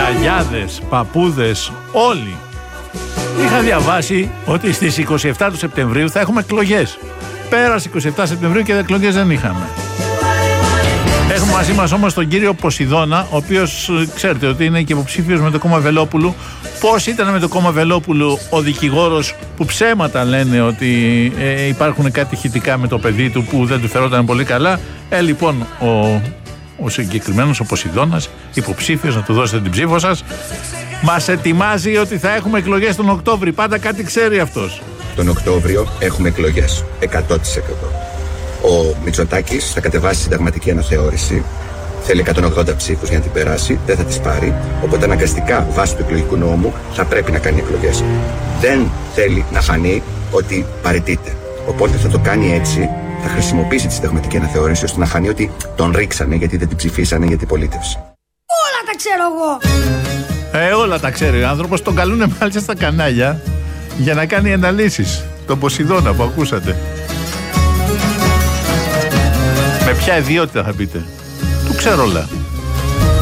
γιαγιάδες, παππούδες, όλοι. Είχα διαβάσει ότι στις 27 του Σεπτεμβρίου θα έχουμε εκλογές. Πέρασε 27 Σεπτεμβρίου και εκλογές δεν είχαμε. Έχουμε μαζί μας όμως τον κύριο Ποσειδώνα, ο οποίος ξέρετε ότι είναι και υποψήφιος με το κόμμα Βελόπουλου. Πώς ήταν με το κόμμα Βελόπουλου ο δικηγόρος που ψέματα λένε ότι υπάρχουν κάτι ηχητικά με το παιδί του που δεν του φερόταν πολύ καλά. Λοιπόν, ο συγκεκριμένος, ο Ποσειδώνας, υποψήφιος, να του δώσετε την ψήφο σας, μας ετοιμάζει ότι θα έχουμε εκλογές τον Οκτώβρη. Πάντα κάτι ξέρει αυτός. Τον Οκτώβριο έχουμε εκλογές, 100%. Ο Μητσοτάκης θα κατεβάσει συνταγματική αναθεώρηση. Θέλει 180 ψήφους για να την περάσει, δεν θα τις πάρει. Οπότε αναγκαστικά, βάσει του εκλογικού νόμου, θα πρέπει να κάνει εκλογές. Δεν θέλει να φανεί ότι παραιτείται. Οπότε θα το κάνει έτσι, θα χρησιμοποιήσει τη συνταγματική αναθεώρηση ώστε να φανεί ότι τον ρίξανε γιατί δεν την ψηφίσανε για την πολίτευση. Όλα τα ξέρω εγώ! Όλα τα ξέρει ο άνθρωπος. Τον καλούνε μάλιστα στα κανάλια για να κάνει αναλύσεις. Τον Ποσειδώνα που ακούσατε. Με ποια ιδιότητα θα πείτε? Του ξέρω όλα.